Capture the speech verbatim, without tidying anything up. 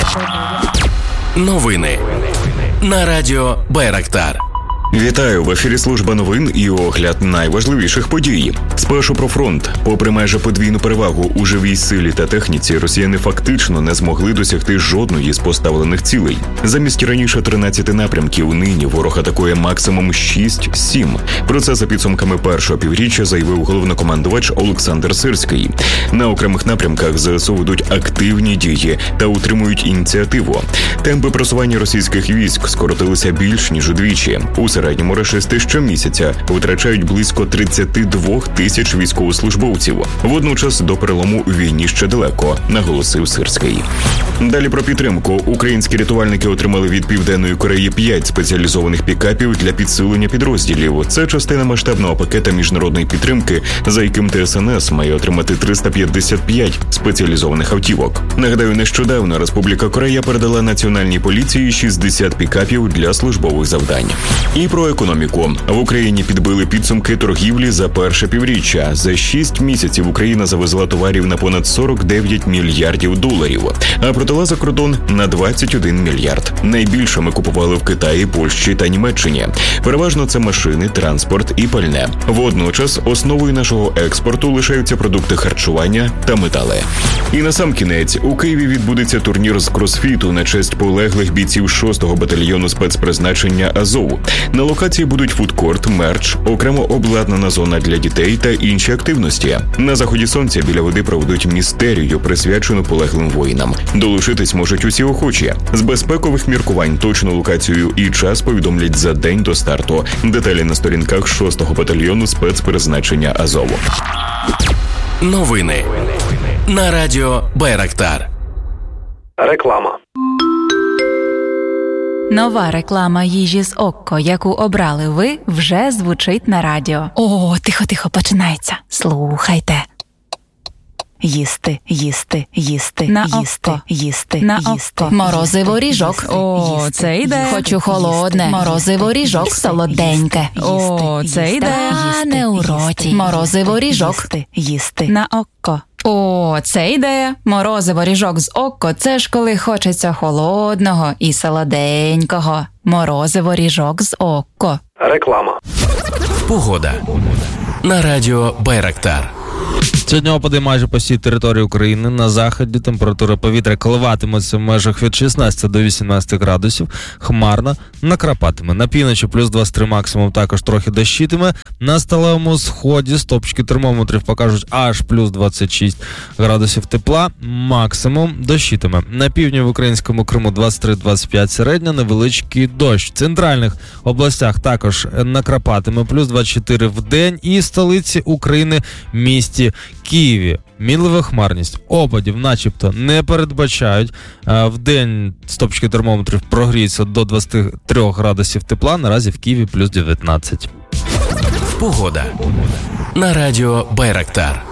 Новини на радіо Байрактар. Вітаю! В ефірі служба новин і огляд найважливіших подій. Спершу про фронт. Попри майже подвійну перевагу у живій силі та техніці, росіяни фактично не змогли досягти жодної з поставлених цілей. Замість раніше тринадцяти напрямків, нині ворог атакує максимум шість-сім. Про це за підсумками першого півріччя заявив головнокомандувач Олександр Сирський. На окремих напрямках ЗСУ ведуть активні дії та утримують ініціативу. Темпи просування російських військ скоротилися більш ніж удвічі. У середньому рашисти щомісяця витрачають близько тридцять два тисяч військовослужбовців. Водночас до перелому у війні ще далеко, наголосив Сирський. Далі про підтримку. Українські рятувальники отримали від Південної Кореї п'ять спеціалізованих пікапів для підсилення підрозділів. Це частина масштабного пакета міжнародної підтримки, за яким ТСНС має отримати триста п'ятдесят п'ять спеціалізованих автівок. Нагадаю, нещодавно Республіка Корея передала Національній поліції шістдесят пікапів для службових завдань. І про економіку. В Україні підбили підсумки торгівлі за перше півріччя. За шість місяців Україна завезла товарів на понад сорок дев'ять мільярдів доларів, а продала за кордон на двадцять один мільярд. Найбільше ми купували в Китаї, Польщі та Німеччині. Переважно це машини, транспорт і пальне. Водночас основою нашого експорту лишаються продукти харчування та метали. І насамкінець, у Києві відбудеться турнір з кросфіту на честь полеглих бійців шостого батальйону спецпризначення «Азов». На локації будуть фудкорт, мерч, окремо обладнана зона для дітей та інші активності. На заході сонця біля води проведуть містерію, присвячену полеглим воїнам. Долучитись можуть усі охочі. З безпекових міркувань точну локацію і час повідомлять за день до старту. Деталі на сторінках шостого батальйону спецпризначення «Азов». Новини на радіо Байрактар. Реклама. Нова реклама їжі з Окко, яку обрали ви, вже звучить на радіо. О, тихо-тихо, починається. Слухайте. Їсти, їсти, їсти, на їсти, Окко. їсти, на їсти. Окко. Морозиво ріжок. О, їсти, це йде. Хочу холодне. Їсти. Морозиво ріжок. Їсти. Солоденьке. О, це їсти. йде. А не у роті. Морозиво ріжок. Їсти, їсти. На Окко. О, це ідея. Морозиво ріжок з Окко – це ж коли хочеться холодного і солоденького. Морозиво ріжок з Окко. Реклама. Погода на радіо Байрактар. Сьогодні опади майже по всій території України. На заході температура повітря коливатиметься в межах від шістнадцяти до вісімнадцяти градусів. Хмарно, накрапатиме. На півночі плюс двадцять три максимум, також трохи дощитиме. На сталевому сході стопчики термометрів покажуть аж плюс двадцять шість градусів тепла. Максимум дощитиме. На півдні в українському Криму двадцять три двадцять п'ять середня, невеличкий дощ. В центральних областях також накрапатиме. Плюс двадцять чотири в день. І в столиці України місті Києві мінлива хмарність. Опадів начебто не передбачають. В день стопчики термометрів прогріються до двадцять три градусів тепла. Наразі в Києві плюс дев'ятнадцять. Погода на радіо Байрактар.